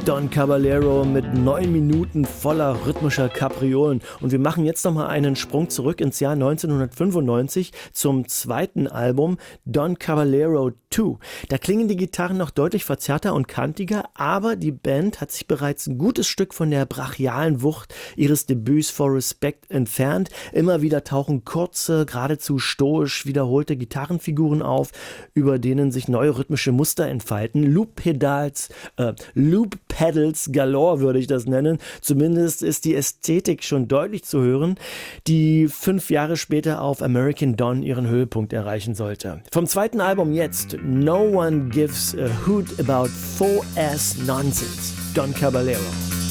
Don Caballero mit 9 Minuten voller rhythmischer Kapriolen. Und wir machen jetzt nochmal einen Sprung zurück ins Jahr 1995 zum zweiten Album Don Caballero 2. Da klingen die Gitarren noch deutlich verzerrter und kantiger, aber die Band hat sich bereits ein gutes Stück von der brachialen Wucht ihres Debüts For Respect entfernt. Immer wieder tauchen kurze, geradezu stoisch wiederholte Gitarrenfiguren auf, über denen sich neue rhythmische Muster entfalten. Loop Pedals galore würde ich das nennen. Zumindest ist die Ästhetik schon deutlich zu hören, die 5 Jahre später auf American Don ihren Höhepunkt erreichen sollte. Vom zweiten Album jetzt No One Gives a Hoot About 4S Nonsense, Don Caballero.